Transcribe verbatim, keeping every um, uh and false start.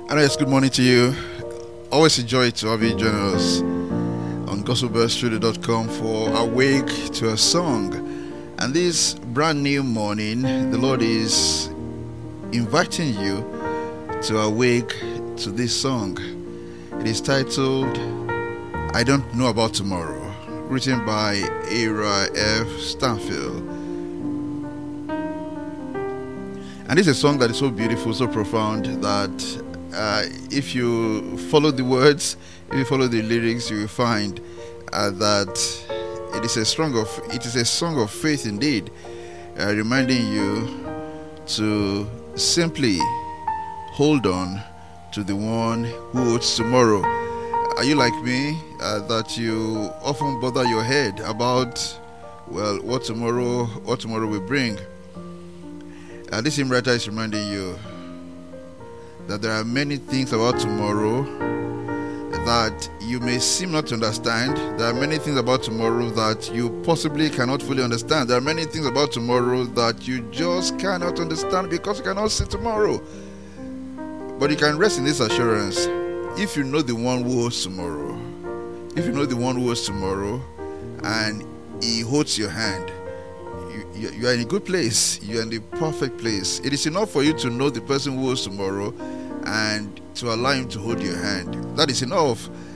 And yes, good morning to you. Always a joy to have you join us on gospel bell studio dot com for Awake to a Song. And this brand new morning, the Lord is inviting you to awake to this song. It is titled I Don't Know About Tomorrow, written by Ira F. Stanfield. And this is a song that is so beautiful, so profound that uh, if you follow the words, if you follow the lyrics, you will find uh, that it is a song of it is a song of faith indeed, uh, reminding you to simply hold on to the one who holds tomorrow. Are you like me, uh, that you often bother your head about, well, what tomorrow, what tomorrow will bring? Uh, this hymn writer is reminding you that there are many things about tomorrow that you may seem not to understand. There are many things about tomorrow that you possibly cannot fully understand. There are many things about tomorrow that you just cannot understand because you cannot see tomorrow. But you can rest in this assurance. If you know the one who holds tomorrow, if you know the one who holds tomorrow and he holds your hand, you, you are in a good place. You are in the perfect place. It is enough for you to know the person who holds tomorrow and to allow him to hold your hand. That is enough.